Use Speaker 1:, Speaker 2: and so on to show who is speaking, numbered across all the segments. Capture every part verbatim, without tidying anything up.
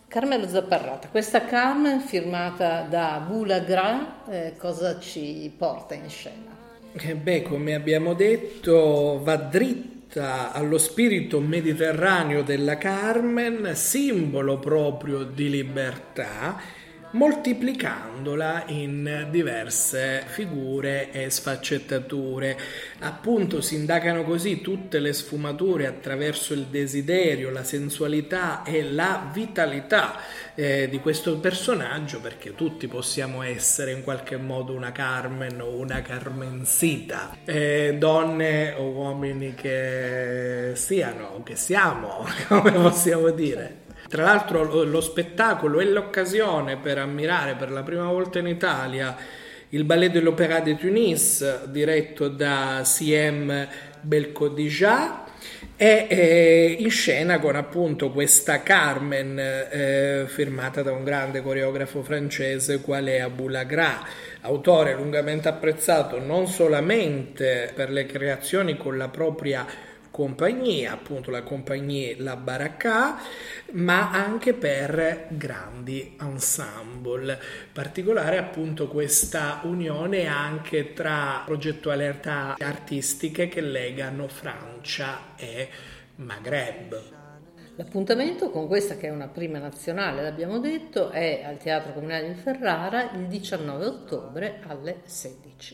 Speaker 1: Carmelo Zapparrata, questa Carmen firmata da Boulagra, eh, cosa ci porta in scena?
Speaker 2: Eh beh, come abbiamo detto, va dritta allo spirito mediterraneo della Carmen, simbolo proprio di libertà, moltiplicandola in diverse figure e sfaccettature. Appunto, si indagano così tutte le sfumature attraverso il desiderio, la sensualità e la vitalità eh, di questo personaggio, perché tutti possiamo essere in qualche modo una Carmen o una Carmencita, eh, donne o uomini che siano, che siamo, come possiamo dire. Tra l'altro lo, lo spettacolo è l'occasione per ammirare per la prima volta in Italia il Ballet de l'Opéra de Tunis, diretto da Siem Belkhodija, è eh, in scena con appunto questa Carmen eh, firmata da un grande coreografo francese qual è Boulagra, autore lungamente apprezzato non solamente per le creazioni con la propria compagnia, appunto la compagnia La Baraka, ma anche per grandi ensemble. Particolare appunto questa unione anche tra progettualità artistiche che legano Francia e Maghreb.
Speaker 1: L'appuntamento con questa, che è una prima nazionale, l'abbiamo detto, è al Teatro Comunale di Ferrara il diciannove ottobre alle sedici.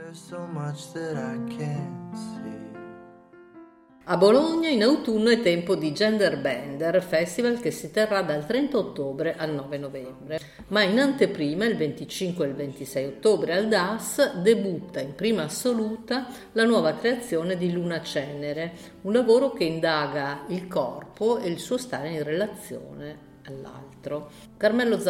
Speaker 1: A Bologna in autunno è tempo di Gender Bender, festival che si terrà dal trenta ottobre al nove novembre. Ma in anteprima, il venticinque e il ventisei ottobre al D A S, debutta in prima assoluta la nuova creazione di Luna Cenere, un lavoro che indaga il corpo e il suo stare in relazione all'altro. Carmelo Zapparrata.